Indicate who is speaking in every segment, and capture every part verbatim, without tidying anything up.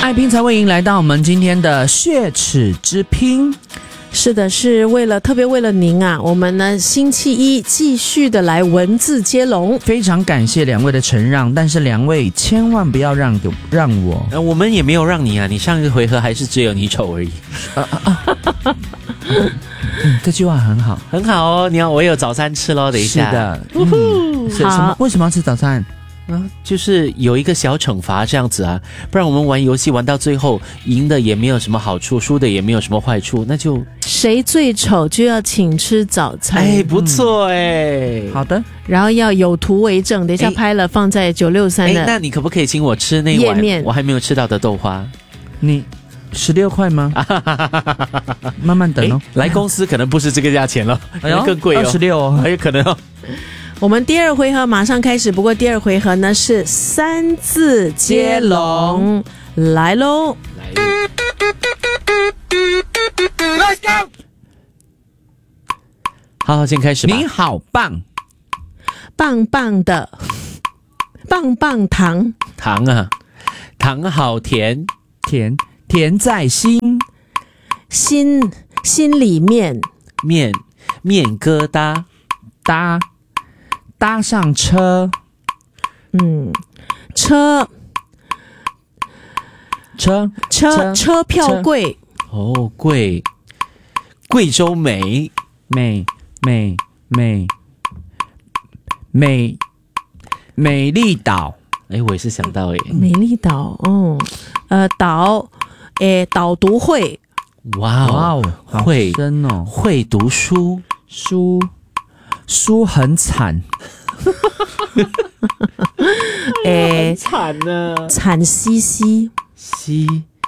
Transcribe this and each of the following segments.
Speaker 1: 嗨，拼才会赢来到我们今天的血齿之拼。
Speaker 2: 是的，是为了特别为了您啊，我们呢星期一继续的来文字接龙。
Speaker 1: 非常感谢两位的承让，但是两位千万不要让给让我、
Speaker 3: 呃，我们也没有让你啊，你上一个回合还是只有你丑而已。
Speaker 1: 啊啊啊嗯，这句话很好，
Speaker 3: 很好哦。你要我有早餐吃咯，等一下。
Speaker 1: 是的，嗯，是什么？为什么要吃早餐？
Speaker 3: 啊，就是有一个小惩罚这样子啊，不然我们玩游戏玩到最后，赢的也没有什么好处，输的也没有什么坏处，那就
Speaker 2: 谁最丑就要请吃早餐。
Speaker 3: 哎，不错哎、
Speaker 1: 嗯，好的，
Speaker 2: 然后要有图为证，等一下拍了放在九六三的。
Speaker 3: 哎，那你可不可以请我吃那碗我还没有吃到的豆花？
Speaker 1: 你十六块吗？慢慢等哦。
Speaker 3: 来公司可能不是这个价钱了，可能更贵哦，
Speaker 1: 二十六哦，
Speaker 3: 还有可能哦。
Speaker 2: 我们第二回合马上开始，不过第二回合呢是三字接龙，来喽！
Speaker 3: 好，先开始吧。
Speaker 1: 你好棒，
Speaker 2: 棒棒的，棒棒糖，
Speaker 3: 糖啊，糖好甜，
Speaker 1: 甜甜在心，
Speaker 2: 心心里面，
Speaker 3: 面面疙瘩，
Speaker 1: 搭搭上车，
Speaker 2: 嗯，车
Speaker 1: 车
Speaker 2: 车车票贵，
Speaker 3: 哦，贵，贵州美
Speaker 1: 美美美美美丽岛，
Speaker 3: 哎，我也是想到哎，
Speaker 2: 美丽岛，哦，呃，岛，诶，导读会，
Speaker 3: 哇哦，
Speaker 1: 好
Speaker 3: 会
Speaker 1: 深哦，
Speaker 3: 会读书，
Speaker 1: 书书很惨，
Speaker 2: 诶，
Speaker 3: 惨呢，
Speaker 2: 惨兮兮，
Speaker 3: 西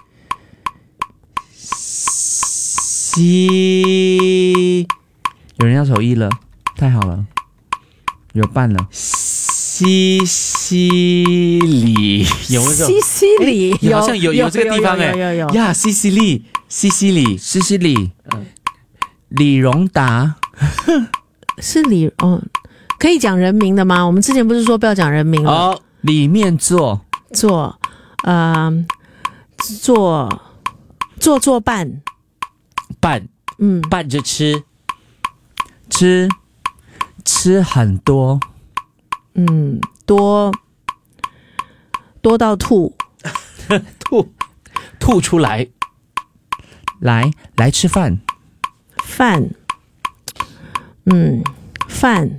Speaker 3: 西，
Speaker 1: 有人要手艺了，太好了，有伴了，
Speaker 3: 西西里有没有？
Speaker 2: 西西里，
Speaker 3: 有好像有有这个地方哎，
Speaker 2: 有有有
Speaker 3: 呀，西西里，西西里，
Speaker 1: 西西里，李荣达。
Speaker 2: 是李哦，可以讲人名的吗？我们之前不是说不要讲人名了？
Speaker 3: 哦，
Speaker 1: 里面坐
Speaker 2: 做，呃，做做做伴，
Speaker 3: 拌，
Speaker 2: 嗯，
Speaker 3: 拌着吃，
Speaker 1: 吃吃很多，
Speaker 2: 嗯，多多到吐，
Speaker 3: 吐吐出来，
Speaker 1: 来来吃饭，
Speaker 2: 饭，嗯，饭，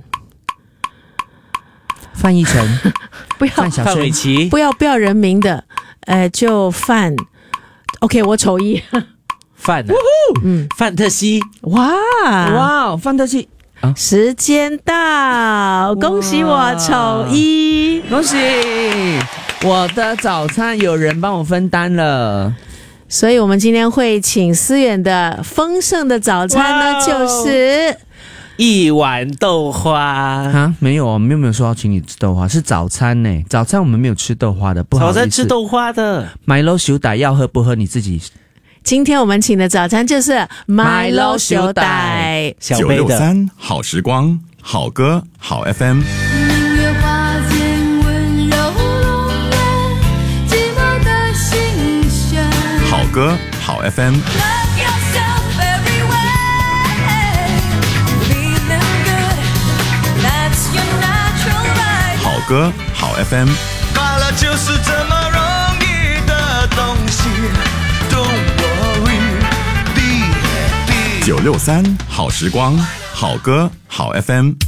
Speaker 1: 范逸臣，
Speaker 2: 不要
Speaker 1: 范晓
Speaker 3: 范玮
Speaker 1: 萱，
Speaker 3: 琪，
Speaker 2: 不要不要人名的，呃，就饭。OK， 我丑一，
Speaker 3: 范啊，
Speaker 2: 嗯，
Speaker 3: 范特西，
Speaker 2: 哇
Speaker 1: 哇，范特西，
Speaker 2: 时间到，恭喜我丑一。
Speaker 1: 恭喜我的早餐有人帮我分担了。
Speaker 2: 所以我们今天会请思远的丰盛的早餐呢，就是
Speaker 3: 一碗豆花，
Speaker 1: 啊，没有，我们又没有说要请你吃豆花，是早餐呢。早餐我们没有吃豆花的，不好意思。
Speaker 3: 早餐吃豆花的，
Speaker 1: 买喽手打要喝不喝你自己。
Speaker 2: 今天我们请的早餐就是买喽手袋
Speaker 3: 小杯的。
Speaker 4: 九六三好时光，好歌好 F M。
Speaker 5: 明月花间温柔容颜，寂寞的心弦。
Speaker 4: 好歌好 F M。
Speaker 5: Love yourself everywhere. Feeling good, that's your natural right.
Speaker 4: 好歌好 F M。
Speaker 6: 快乐就是这么容易的东西 Don't worry, be happy。
Speaker 4: 九六三好时光，好歌好 F M。